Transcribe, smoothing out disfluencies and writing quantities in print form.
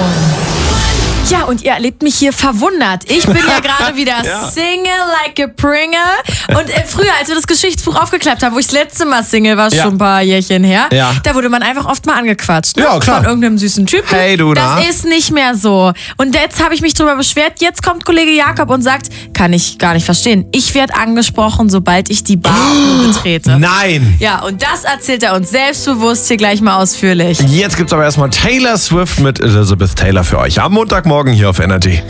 Ja, und ihr erlebt mich hier verwundert. Ich bin ja gerade wieder Single like a Pringer. Und früher, als wir das Geschichtsbuch aufgeklappt haben, wo ich das letzte Mal Single war, schon ein paar Jährchen her, da wurde man einfach oft mal angequatscht. Ne? Ja, klar. Von irgendeinem süßen Typen. Hey, du da. Das ist nicht mehr so. Und jetzt habe ich mich drüber beschwert. Jetzt kommt Kollege Jakob und sagt, kann ich gar nicht verstehen. Ich werde angesprochen, sobald ich die Bar betrete. Nein. Ja, und das erzählt er uns selbstbewusst hier gleich mal ausführlich. Jetzt gibt's aber erstmal Taylor Swift mit Elizabeth Taylor für euch am Montagmorgen hier auf Energy.